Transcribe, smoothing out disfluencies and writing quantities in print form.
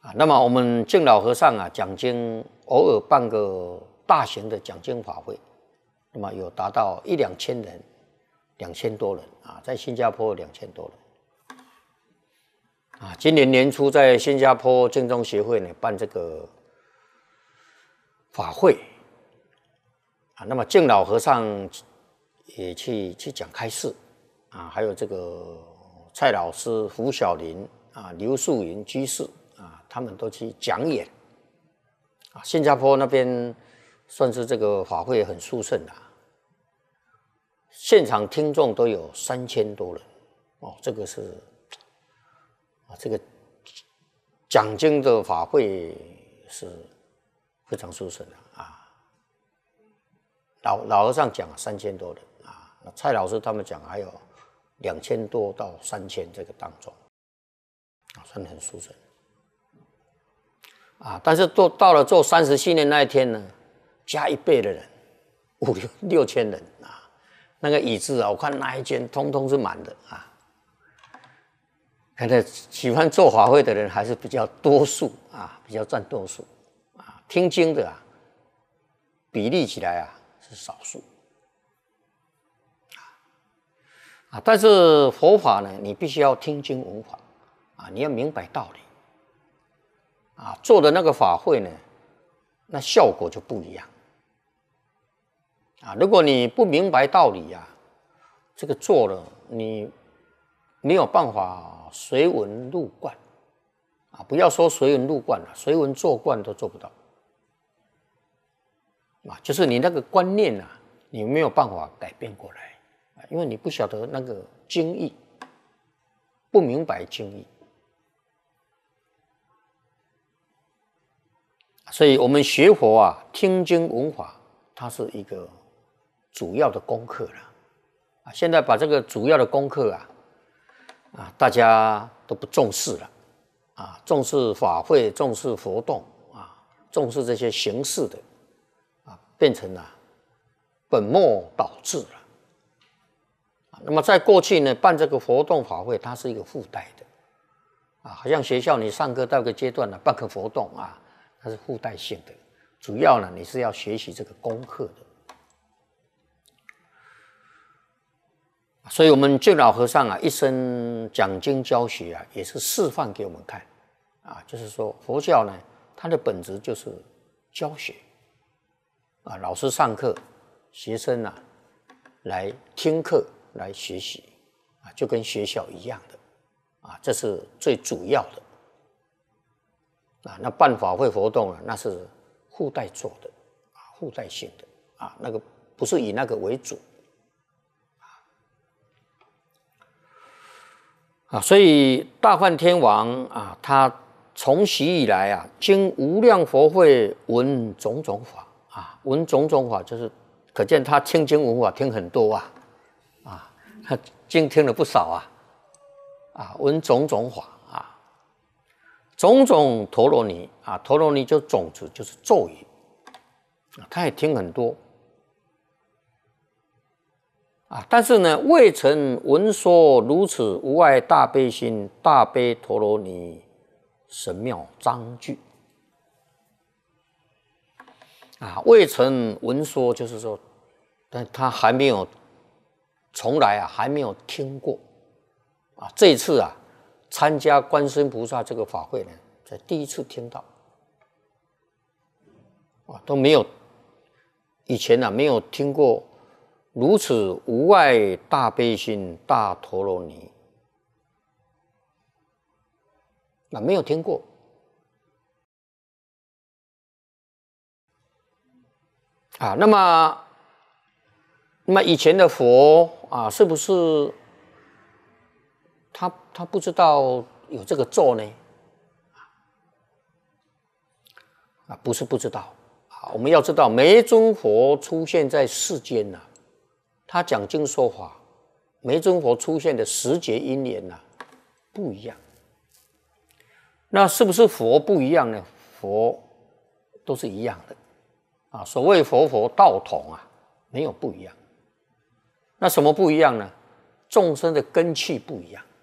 那么我们敬老和尚讲经偶尔办个大型的讲经法会，那么有达到1-2千人，2000多人在新加坡2000多人今年年初在新加坡净宗协会呢办这个法会那么敬老和尚也去讲开示还有这个蔡老师、胡小林刘素云居士他们都去讲演新加坡那边算是这个法会很殊胜现场听众都有3000多人这个是这个讲经的法会是非常殊胜的老和尚讲3000多人蔡老师他们讲还有2000多到3000这个当中算很殊胜但是到了做37年那一天呢，加1倍的人，5-6千人那个椅子我看那一间通通是满的看来喜欢做法会的人还是比较多数比较占多数听经的比例起来是少数但是佛法呢，你必须要听经闻法你要明白道理做的那个法会呢，那效果就不一样如果你不明白道理这个做了你没有办法随文入观不要说随文入观了，随文做观都做不到就是你那个观念你没有办法改变过来因为你不晓得那个经义，不明白经义所以我们学佛听经闻法它是一个主要的功课了现在把这个主要的功课大家都不重视了重视法会，重视活动重视这些形式的变成了本末倒置了那么在过去呢，办这个活动法会它是一个附带的好像学校你上课到一个阶段办个活动它是附带性的，主要呢你是要学习这个功课的所以我们敬老和尚一生讲经教学也是示范给我们看就是说佛教呢它的本质就是教学老师上课，学生来听课来学习就跟学校一样的这是最主要的那办法会活动那是附带做的附带性的那个不是以那个为主所以大梵天王他从习以来经无量佛会闻种种法闻种种法就是可见他听经闻法听很多他经听了不少闻种种法种种陀罗尼陀罗尼就种子就是咒语他也听很多但是呢未曾闻说如此无碍大悲心大悲陀罗尼神妙章句未曾闻说就是说但他还没有从来还没有听过这一次参加观世音菩萨这个法会呢才第一次听到都没有以前没有听过如此无碍大悲心大陀罗尼没有听过那么以前的佛是不是他不知道有这个咒呢不是不知道我们要知道每一尊佛出现在世间他讲经说法每一尊佛出现的时节因缘不一样那是不是佛不一样呢？佛都是一样的所谓佛道统没有不一样那什么不一样呢？众生的根器不一样